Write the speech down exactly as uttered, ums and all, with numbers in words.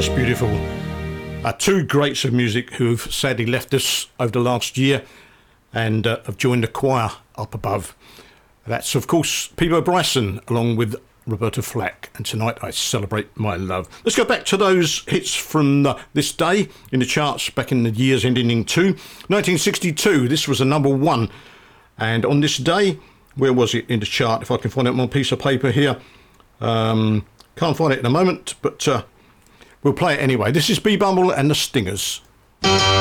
just beautiful. Uh, two greats of music who've sadly left us over the last year and uh, have joined the choir up above. That's, of course, Peter Bryson along with Roberta Flack, and tonight I celebrate my love. Let's go back to those hits from uh, this day in the charts back in the years ending in two. nineteen sixty-two, this was a number one. And on this day, where was it in the chart? If I can find it on my piece of paper here. Um, can't find it in a moment, but uh, we'll play it anyway. This is B Bumble and the Stingers.